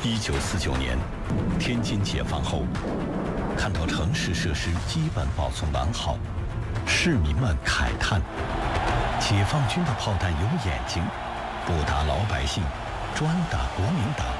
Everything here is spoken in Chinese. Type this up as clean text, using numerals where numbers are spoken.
1949年，天津解放后，看到城市设施基本保存完好，市民们慨叹：解放军的炮弹有眼睛，不打老百姓，专打国民党。